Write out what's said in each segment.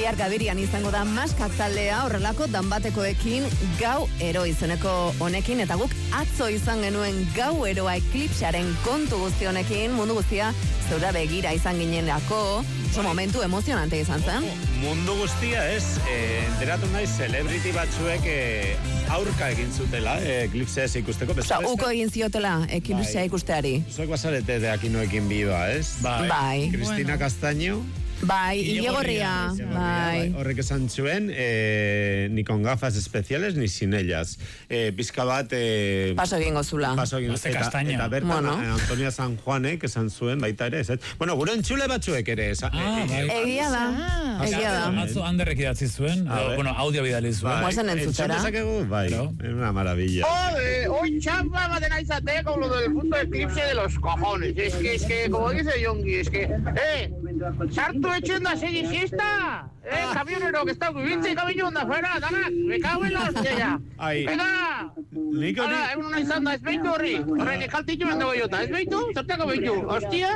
Bihar Gabirian izango da maskak taldea horrelako danbatekoekin gau ero izeneko honekin, eta guk atzo izan genuen gau eroa eklipsearen kontu guzti honekin, mundu guztia zeura begira izan ginenako, oso momentu emozionante izan zen. Mundu guztia enteratu nahi celebrity batzuek aurka egin zutela eklipsea ikusteko. Uko egin ziotela eklipsea ikusteari. Zuek basarete de akinoekin bidoa, ez? Bai. Cristina Castaño. Bai, Ilegorria. Bai. Horrek esan zuen, ni con gafas especiales, ni sin ellas. Pizka bat... Paso egingo zula. Eta bertan, Antonia San Juanek esan zuen, baita ere, ez? Bueno, gure entzule batzuek ere, egia da. Atzo Anderrek idatzi zuen, audio bidali zuen. Guazen entzutera. Bai, es una maravilla. Joder, hoy chamba va a tener izate con lo del punto de eclipse de los cojones. Es que, como dice Yongi, es que, sartu echando a seguir siesta. Camionero que está viviendo y camino onda afuera, Dana, me cago en la hostia ya. Venga. Ahora, egun una izanda, ez behitu horri. Horrek ekaltitu mendo goiota, ez behitu? Zertako behitu, hostia.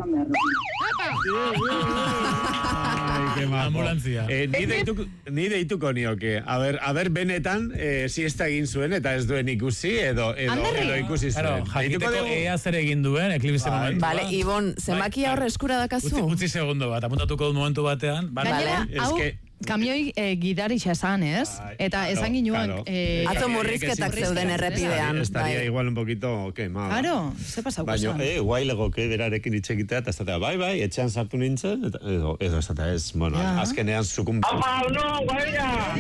Qué majo. Ambulancia. Ni deituko nioke. A ver, benetan, siesta egin zuen eta ez duen ikusi edo ikusi zuen. Claro, jakiteko ea zer egin duen, eklipse momentu. Vale, Ibon, zenbakia horre eskura dakazu? Utzi segundo bat, apuntatuko dut momentu batean. Gainera, hau kamioi gidari esan, ez? Eta esan ginuan... Atzo murrizketak zeuden errepidean. Estaria igual un poquito quemado. Claro, ze pasauko zen. Baina, guai legoke berarekin itxegitea, eta esatea, bai, etxean sartu nintzen, edo esatea ez, bueno, azkenean sukumtu. ¡Apa, no, guaira!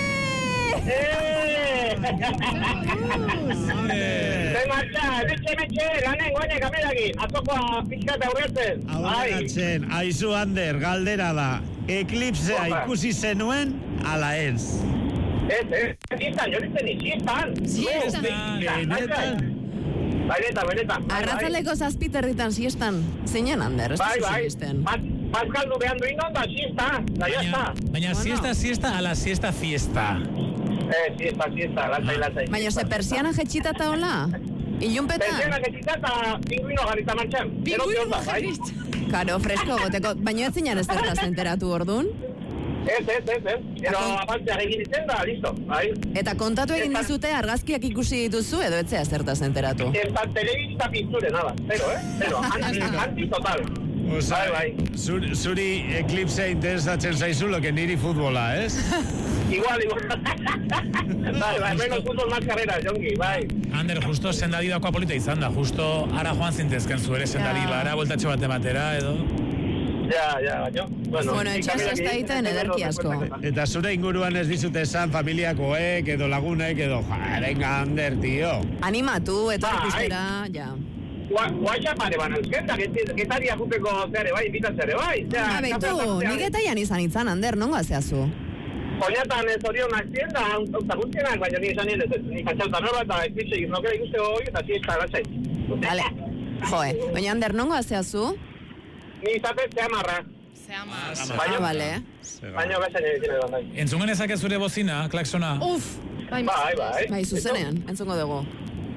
Ze marcha, metxe, lanen goine kameraki, atzokoa pixkata aurretzen. Aurreratzen, aizu Ander, galdera da, eklipsea ikusi zenuen, ala ez? Ez, joritzen siestan. Benetan. Benetan. Arratzaleko zazpiterritan siestan, zeinen Ander, ez duzu siestan. Paskaldu behan duin onda, siesta, da jazta. Baina siesta, ala siesta fiesta. Siesta, latzai. Baina ze persiana jetxitata hola? Ilunpetan? Persiana jetxitata, pingüino garrita martxan. Pingüino garrita. Karo, fresko goteko, baina ez zinan ez zertaz enteratu orduan? Ez. Pero apantzea egin ditzen da, listo. Eta kontatu egin dizute argazkiak ikusi dituzu edo etzea zertaz enteratu? Eta telebista pinture, nada. Pero, anti total. Bai. Zuri eklipsea interesatzen zaizu lo que niri futbola, ez? Igual. Bai, menos fútbol más carreras, Jongi, bai. Ander, justo sendadidoako apolita izan da, justo ara joan zintezken zu ere sendadi bara, voltatxo bat ematera, edo... Ja, baina. Bueno, etxas ez da egiten ederki asko. Eta zure inguruan ez dizute esan familiakoek edo lagunek edo, venga, Ander, tío. Animatu, eta ikustera, ja. Guaxa pare ban euskenta, getaria juteko zere bai, invitatzere bai. Beitu, nik etaian izan, Ander, nongo azeazu? Oinatan zorionak ziren da, auta guztienak, baina ni esan ni katxalta norba eta eklipse nokera ikuste hori eta siesta gatzai. Vale, baina Ander, nongo azeazu? Ni izate zehamarra. Baina, vale. Baina gatzai egin edo nahi. Entzungen ezake zure bozina, klaksona? Uf, bai. Bai, zuzenean, entzungo dugu.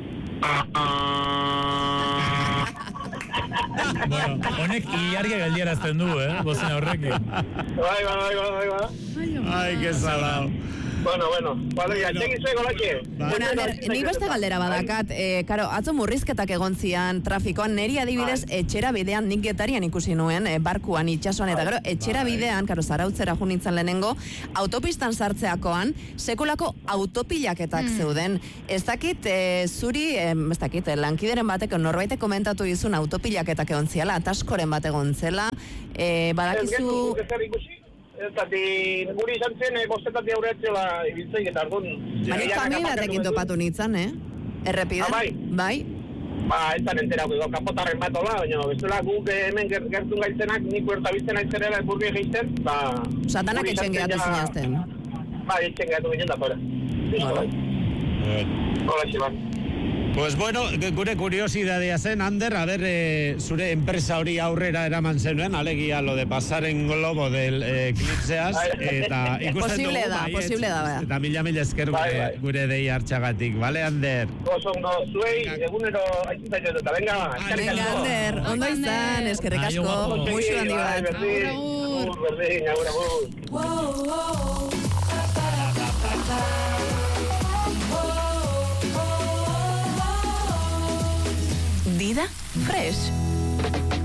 Bueno, honek ilargia galdierazten du, bozina horrekin. Bai. Ai, que salao. Bueno, ya txegin zuego laki. Bueno, Ander, nik beste galdera badakat, karo, atzo murrizketak egon zian trafikoan, neri adibidez, etxera bidean, nik Getarian ikusi nuen, barkuan, itxasuan, eta gero, etxera bidean, karo, Zarautzera junitzen lehenengo, autopistan sartzeakoan, sekulako autopilaketak zeuden. Ez dakit, lankideren batek, norbaitek komentatu izun autopilaketak egon ziala, ataskoren bat egon zela, badakizu... Guri izan zen, bostetatik aurreatzela ibiltzeik eta ardun... Baina kamioi batekin topatu nintzen, Errepiden? Bai? Ez da nenterako, kapotarren bat hola, baina bestela guk hemen gertun gaitzenak, nik huertabizten aitzerela burbi egizten, Satanak etxen geratu zinazten? Etxen geratu ginen da, pora. Hola, Xiban. Pues bueno, gure kuriosidadea zen, Ander, a ver, zure enpresa hori aurrera eraman zenuen, alegia lo de pasar en globo del Eclipseaz, eta ikusten dugu, posible da. Eta mila esker gure dei hartxagatik, bale, Ander? Ondo, zuei, egunero aitzita jo, eta venga, venga, Ander, ondo izan, eskerrik asko, muixu handi bat. Agur. Dida Fresh.